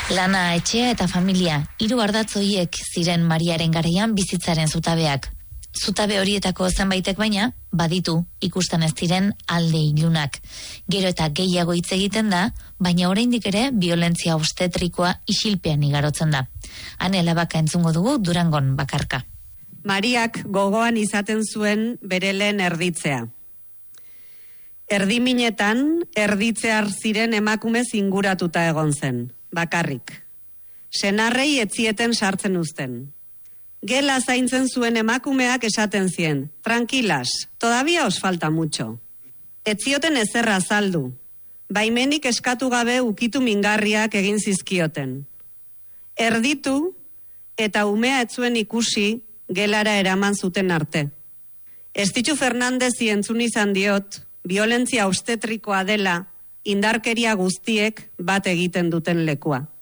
Lana, etxea eta familia, 3 ardatz horiek ziren Mariaren garaian bizitzaren zutabeak. Zutabe horietako zenbaitek baina, baditu ikusten ez diren alde ilunak. Gero eta gehiago hitz egiten da, baina oraindik ere biolentzia obstetrikoa isilpean igarotzen da. Han elabaka entzungo dugu Durangon bakarka. Mariak gogoan izaten zuen bere lehen erditzea. Erdiminetan, erditzear ziren emakumez inguratuta egon zen, bakarrik. Senarrei etzieten sartzen uzten. Gela zaintzen zuen emakumeak esaten zien, tranquilas, todavía os falta mucho. Etzioten ezerra azaldu, baimenik eskatu gabe ukitu mingarriak egin zizkioten. Erditu eta umea etzuen ikusi gelara eraman zuten arte. Estitxu Fernandezi entzun izan diot, biolentzia obstetrikoa dela indarkeria guztiek bat egiten duten lekua.